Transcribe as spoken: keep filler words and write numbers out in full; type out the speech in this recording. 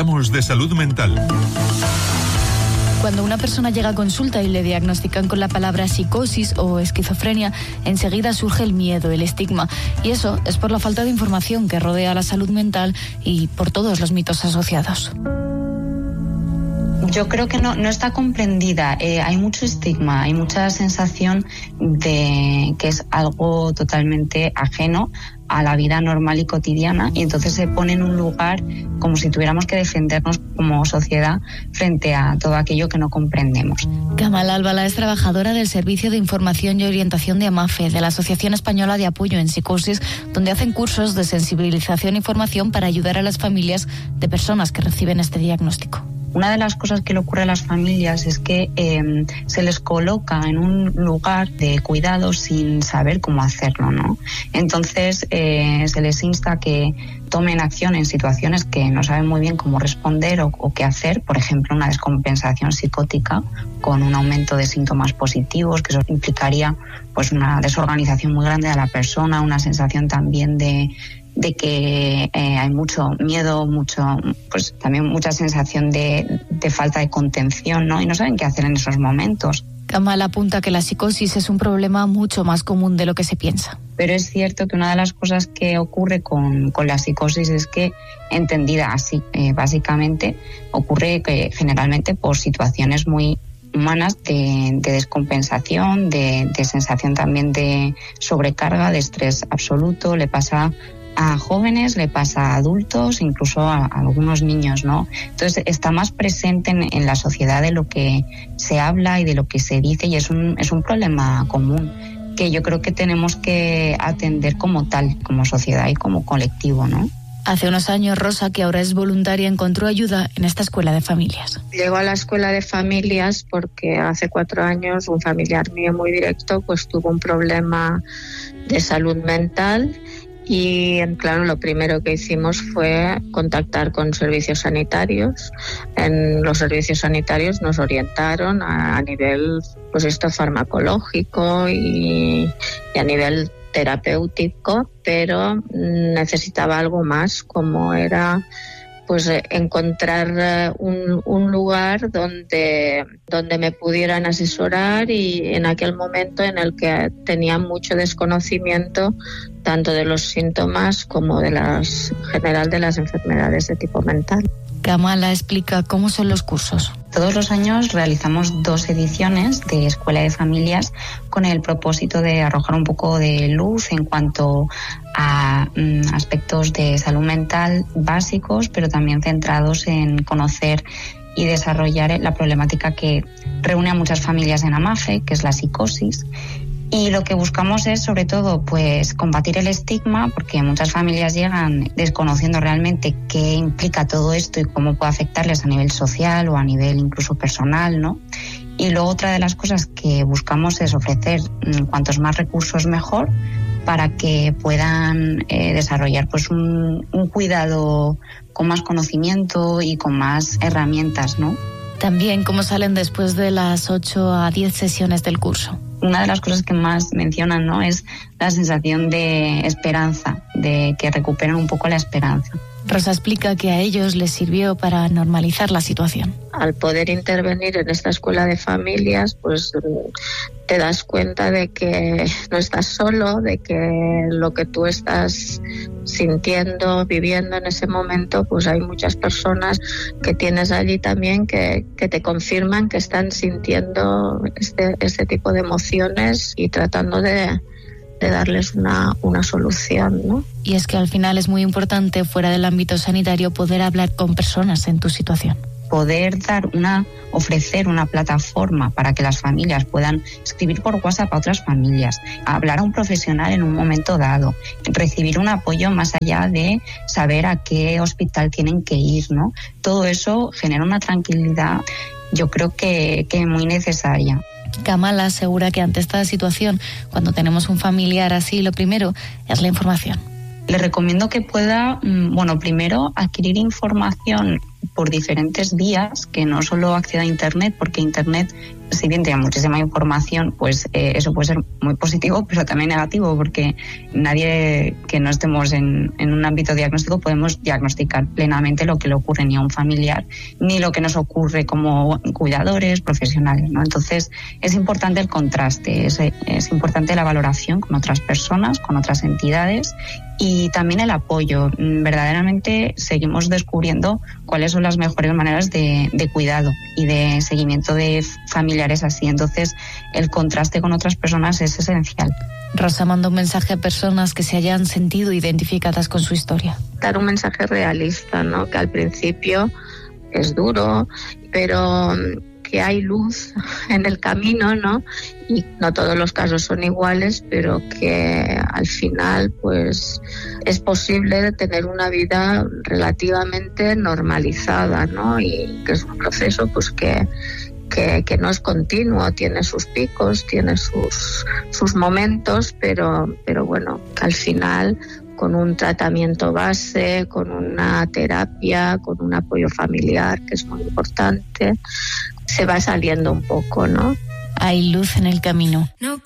Hablamos de salud mental. Cuando una persona llega a consulta y le diagnostican con la palabra psicosis o esquizofrenia, enseguida surge el miedo, el estigma. Y eso es por la falta de información que rodea la salud mental y por todos los mitos asociados. Yo creo que no, no está comprendida. Eh, hay mucho estigma, hay mucha sensación de que es algo totalmente ajeno a la vida normal y cotidiana, y entonces se pone en un lugar como si tuviéramos que defendernos como sociedad frente a todo aquello que no comprendemos. Kamal Albala es trabajadora del Servicio de Información y Orientación de AMAFE, de la Asociación Española de Apoyo en Psicosis, donde hacen cursos de sensibilización y formación para ayudar a las familias de personas que reciben este diagnóstico. Una de las cosas que le ocurre a las familias es que eh, se les coloca en un lugar de cuidado sin saber cómo hacerlo, ¿no? Entonces eh, se les insta a que tomen acción en situaciones que no saben muy bien cómo responder o, o qué hacer, por ejemplo, una descompensación psicótica con un aumento de síntomas positivos, que eso implicaría pues una desorganización muy grande de la persona, una sensación también de de que eh, hay mucho miedo, mucho, pues también mucha sensación de, de falta de contención, ¿no? Y no saben qué hacer en esos momentos. Kamal apunta que la psicosis es un problema mucho más común de lo que se piensa. Pero es cierto que una de las cosas que ocurre con, con la psicosis es que, entendida así, eh, básicamente, ocurre que generalmente por situaciones muy humanas de, de descompensación, de, de sensación también de sobrecarga, de estrés absoluto. Le pasa a jóvenes, le pasa a adultos, incluso a, a algunos niños, ¿no? Entonces está más presente en, en la sociedad de lo que se habla y de lo que se dice, y es un, es un problema común que yo creo que tenemos que atender como tal, como sociedad y como colectivo, ¿no? Hace unos años, Rosa, que ahora es voluntaria, encontró ayuda en esta escuela de familias. Llego a la escuela de familias porque hace cuatro años un familiar mío muy directo pues tuvo un problema de salud mental. Y claro, lo primero que hicimos fue contactar con servicios sanitarios. En los servicios sanitarios nos orientaron a, a nivel, pues esto farmacológico y, y a nivel terapéutico, pero necesitaba algo más, como era pues encontrar un, un lugar donde, donde me pudieran asesorar, y en aquel momento en el que tenía mucho desconocimiento tanto de los síntomas como de las general de las enfermedades de tipo mental. Kamala explica cómo son los cursos. Todos los años realizamos dos ediciones de Escuela de Familias con el propósito de arrojar un poco de luz en cuanto a mm, aspectos de salud mental básicos, pero también centrados en conocer y desarrollar la problemática que reúne a muchas familias en AMAFE, que es la psicosis. Y lo que buscamos es, sobre todo, pues combatir el estigma, porque muchas familias llegan desconociendo realmente qué implica todo esto y cómo puede afectarles a nivel social o a nivel incluso personal, ¿no? Y luego otra de las cosas que buscamos es ofrecer mmm, cuantos más recursos mejor, para que puedan eh, desarrollar pues un, un cuidado con más conocimiento y con más herramientas, ¿no? También cómo salen después de las ocho a diez sesiones del curso. Una de las cosas que más mencionan, ¿no?, es la sensación de esperanza, de que recuperen un poco la esperanza. Rosa explica que a ellos les sirvió para normalizar la situación. Al poder intervenir en esta escuela de familias, pues te das cuenta de que no estás solo, de que lo que tú estás sintiendo, viviendo en ese momento, pues hay muchas personas que tienes allí también que, que te confirman que están sintiendo este, este tipo de emociones y tratando de, de darles una, una solución, ¿no? Y es que al final es muy importante, fuera del ámbito sanitario, poder hablar con personas en tu situación. Poder dar una, ofrecer una plataforma para que las familias puedan escribir por WhatsApp a otras familias, hablar a un profesional en un momento dado, recibir un apoyo más allá de saber a qué hospital tienen que ir, ¿no? Todo eso genera una tranquilidad, yo creo que, que muy necesaria. Kamala asegura que ante esta situación, cuando tenemos un familiar así, lo primero es la información. Le recomiendo que pueda, bueno, primero adquirir información por diferentes vías, que no solo acceda a Internet, porque Internet si bien tiene muchísima información, pues eh, eso puede ser muy positivo, pero también negativo, porque nadie que no estemos en, en un ámbito diagnóstico podemos diagnosticar plenamente lo que le ocurre ni a un familiar, ni lo que nos ocurre como cuidadores, profesionales, ¿no? Entonces, es importante el contraste, es, es importante la valoración con otras personas, con otras entidades, y también el apoyo. Verdaderamente seguimos descubriendo cuáles son las mejores maneras de, de cuidado y de seguimiento de familiares así. Entonces, el contraste con otras personas es esencial. Rosa manda un mensaje a personas que se hayan sentido identificadas con su historia. Dar un mensaje realista, ¿no? Que al principio es duro, pero que hay luz en el camino, ¿no? Y no todos los casos son iguales, pero que al final pues es posible tener una vida relativamente normalizada, ¿no? Y que es un proceso pues que Que, que no es continuo, tiene sus picos, tiene sus, sus momentos, pero, pero bueno, que al final con un tratamiento base, con una terapia, con un apoyo familiar, que es muy importante, se va saliendo un poco, ¿no? Hay luz en el camino.